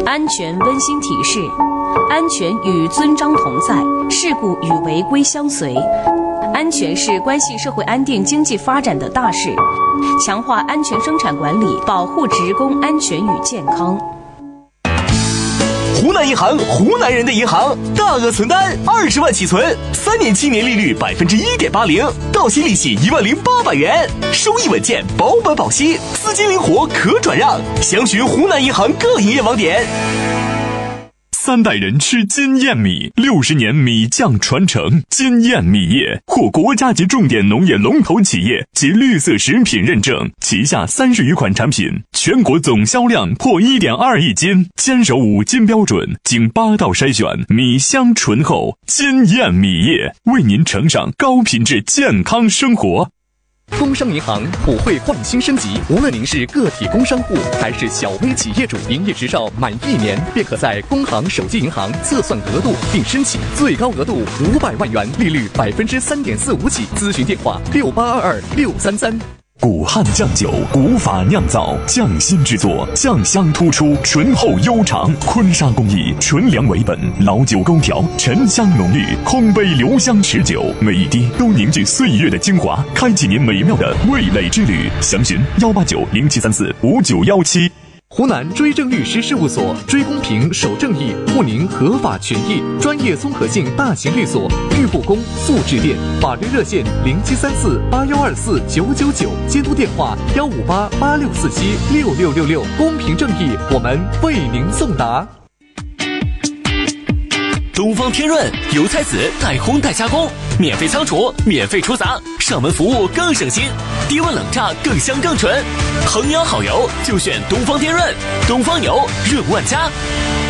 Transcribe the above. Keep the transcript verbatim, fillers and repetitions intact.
安全温馨提示：安全与遵章同在，事故与违规相随。安全是关系社会安定、经济发展的大事，强化安全生产管理，保护职工安全与健康。 湖南银行，湖南人的银行，大额存单二十万起存，三年期年利率百分之一点八零，到期利息一万零八百元，收益稳健，保本保息，资金灵活可转让。详询湖南银行各营业网点。 三代人吃金燕米，六十年米酱传承。金燕米业获国家级重点农业龙头企业及绿色食品认证，旗下三十余款产品，全国总销量破一点二亿斤，坚守五金标准，经八道筛选，米香醇厚。金燕米业为您呈上高品质健康生活。 工商银行普惠换新升级，无论您是个体工商户还是小微企业主，营业执照满一年便可在工行手机银行测算额度并申请，最高额度五百万元，利率百分之三点四五起。咨询电话六八二二六三三。 古汉酱酒，古法酿造，匠心制作，酱香突出，醇厚悠长。坤沙工艺，纯粮为本，老酒勾调，沉香浓郁，空杯留香持久，每一滴都凝聚岁月的精华，开启您美妙的味蕾之旅。详询幺八九零七三四五九幺七。 湖南追正律师事务所，追公平守正义，护您合法权益，专业综合性大型律所，遇不公速致电，法律热线零七三四八幺二四九九九，监督电话幺五八八六四七六六六六，公平正义，我们为您送达。 东方天润油菜籽带烘带加工，免费仓储，免费出杂，上门服务更省心，低温冷榨更香更纯，衡阳好油就选东方天润，东方油润万家。